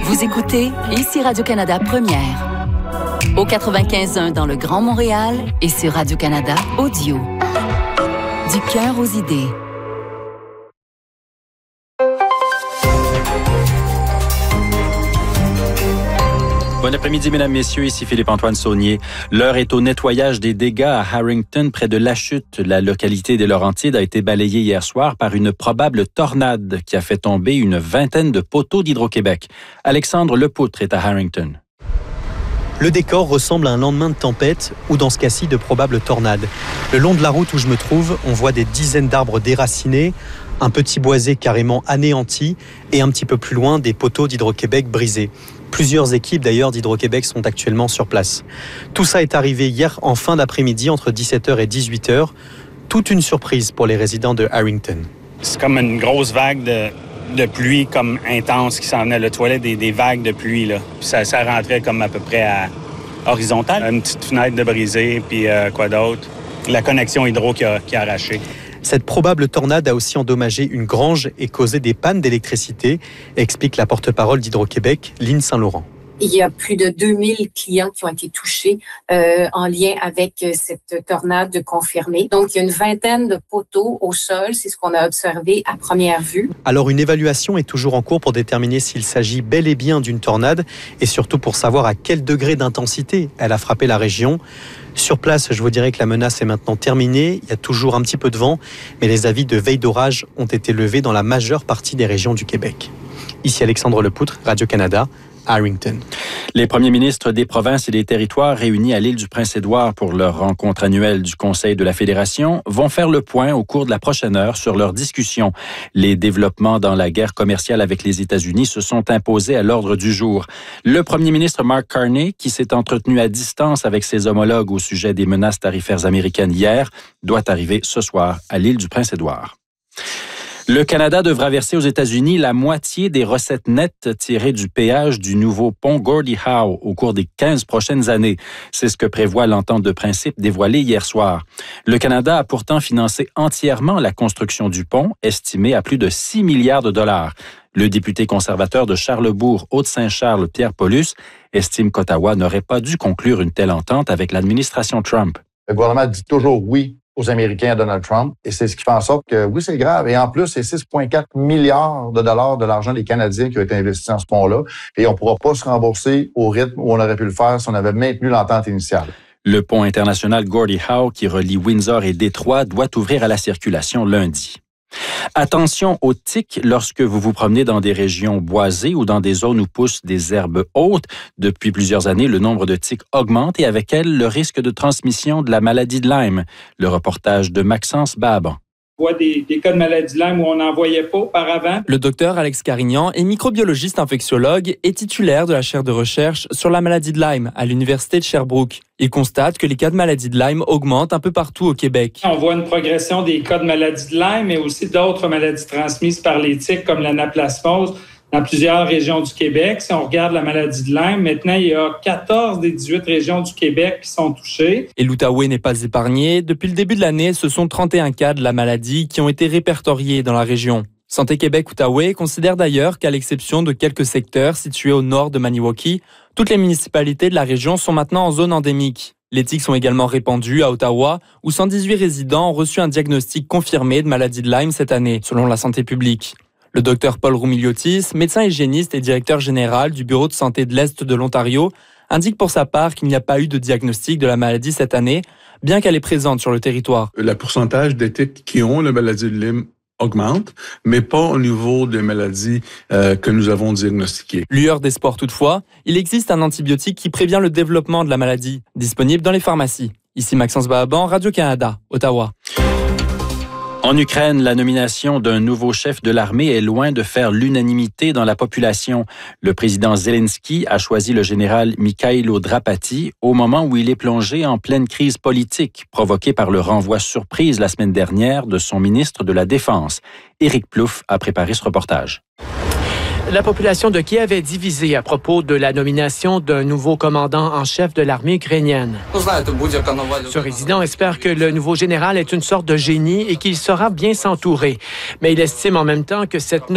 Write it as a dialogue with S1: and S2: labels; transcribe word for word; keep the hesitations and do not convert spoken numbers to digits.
S1: Vous écoutez ici Radio-Canada Première. Au quatre-vingt-quinze point un dans le Grand Montréal et sur Radio-Canada Audio. Du cœur aux idées.
S2: Bon après-midi, mesdames, messieurs. Ici Philippe-Antoine Saunier. L'heure est au nettoyage des dégâts à Harrington, près de Lachute. La localité des Laurentides a été balayée hier soir par une probable tornade qui a fait tomber une vingtaine de poteaux d'Hydro-Québec. Alexandre Lepoutre est à Harrington.
S3: Le décor ressemble à un lendemain de tempête ou, dans ce cas-ci, de probables tornades. Le long de la route où je me trouve, on voit des dizaines d'arbres déracinés, un petit boisé carrément anéanti et un petit peu plus loin, des poteaux d'Hydro-Québec brisés. Plusieurs équipes d'ailleurs d'Hydro-Québec sont actuellement sur place. Tout ça est arrivé hier en fin d'après-midi entre dix-sept heures et dix-huit heures. Toute une surprise pour les résidents de Harrington.
S4: C'est comme une grosse vague de, de pluie comme intense qui s'en venait. Le toilette des, des vagues de pluie. Là. Puis ça, ça rentrait comme à peu près à horizontale. Une petite fenêtre de brisée, puis euh, quoi d'autre? La connexion hydro qui a, qui a arraché.
S3: Cette probable tornade a aussi endommagé une grange et causé des pannes d'électricité, explique la porte-parole d'Hydro-Québec, Lynne Saint-Laurent.
S5: Il y a plus de deux mille clients qui ont été touchés euh, en lien avec cette tornade confirmée. Donc, il y a une vingtaine de poteaux au sol. C'est ce qu'on a observé à première vue.
S3: Alors, une évaluation est toujours en cours pour déterminer s'il s'agit bel et bien d'une tornade et surtout pour savoir à quel degré d'intensité elle a frappé la région. Sur place, je vous dirais que la menace est maintenant terminée. Il y a toujours un petit peu de vent, mais les avis de veille d'orage ont été levés dans la majeure partie des régions du Québec. Ici Alexandre Lepoutre, Radio-Canada. Harrington.
S2: Les premiers ministres des provinces et des territoires réunis à l'île du Prince-Édouard pour leur rencontre annuelle du Conseil de la Fédération vont faire le point au cours de la prochaine heure sur leurs discussions. Les développements dans la guerre commerciale avec les États-Unis se sont imposés à l'ordre du jour. Le premier ministre Mark Carney, qui s'est entretenu à distance avec ses homologues au sujet des menaces tarifaires américaines hier, doit arriver ce soir à l'île du Prince-Édouard. Le Canada devra verser aux États-Unis la moitié des recettes nettes tirées du péage du nouveau pont Gordie Howe au cours des quinze prochaines années. C'est ce que prévoit l'entente de principe dévoilée hier soir. Le Canada a pourtant financé entièrement la construction du pont, estimée à plus de six milliards de dollars. Le député conservateur de Charlesbourg, Haute-Saint-Charles, Pierre Paulus, estime qu'Ottawa n'aurait pas dû conclure une telle entente avec l'administration Trump.
S6: Le gouvernement dit toujours oui aux Américains à Donald Trump. Et c'est ce qui fait en sorte que, oui, c'est grave. Et en plus, c'est six virgule quatre milliards de dollars de l'argent des Canadiens qui ont été investis dans ce pont-là. Et on ne pourra pas se rembourser au rythme où on aurait pu le faire si on avait maintenu l'entente initiale.
S2: Le pont international Gordie Howe, qui relie Windsor et Détroit, doit ouvrir à la circulation lundi. Attention aux tiques lorsque vous vous promenez dans des régions boisées ou dans des zones où poussent des herbes hautes. Depuis plusieurs années, le nombre de tiques augmente et avec elles, le risque de transmission de la maladie de Lyme. Le reportage de Maxence Baban.
S7: On voit des, des cas de maladie de Lyme où on n'en voyait pas auparavant.
S8: Le docteur Alex Carignan est microbiologiste infectiologue et titulaire de la chaire de recherche sur la maladie de Lyme à l'Université de Sherbrooke. Il constate que les cas de maladie de Lyme augmentent un peu partout au Québec.
S7: On voit une progression des cas de maladie de Lyme, mais aussi d'autres maladies transmises par les tiques comme l'anaplasmose dans plusieurs régions du Québec. Si on regarde la maladie de Lyme, maintenant, il y a quatorze des dix-huit régions du Québec qui sont touchées.
S8: Et l'Outaouais n'est pas épargné. Depuis le début de l'année, ce sont trente et un cas de la maladie qui ont été répertoriés dans la région. Santé Québec-Outaouais considère d'ailleurs qu'à l'exception de quelques secteurs situés au nord de Maniwaki, toutes les municipalités de la région sont maintenant en zone endémique. Les tiques sont également répandues à Ottawa, où cent dix-huit résidents ont reçu un diagnostic confirmé de maladie de Lyme cette année, selon la santé publique. Le docteur Paul Roumiliotis, médecin hygiéniste et directeur général du Bureau de santé de l'Est de l'Ontario, indique pour sa part qu'il n'y a pas eu de diagnostic de la maladie cette année, bien qu'elle est présente sur le territoire.
S9: Le pourcentage des tiques qui ont la maladie de Lyme augmente, mais pas au niveau des maladies euh, que nous avons diagnostiquées.
S8: Lueur d'espoir toutefois, il existe un antibiotique qui prévient le développement de la maladie, disponible dans les pharmacies. Ici Maxence Baban, Radio-Canada, Ottawa.
S2: En Ukraine, la nomination d'un nouveau chef de l'armée est loin de faire l'unanimité dans la population. Le président Zelensky a choisi le général Mikhailo Drapati au moment où il est plongé en pleine crise politique, provoquée par le renvoi surprise la semaine dernière de son ministre de la Défense. Éric Plouffe a préparé ce reportage.
S10: La population de Kiev est divisée à propos de la nomination d'un nouveau commandant en chef de l'armée ukrainienne. Ce résident espère que le nouveau général est une sorte de génie et qu'il saura bien s'entourer. Mais il estime en même temps que cette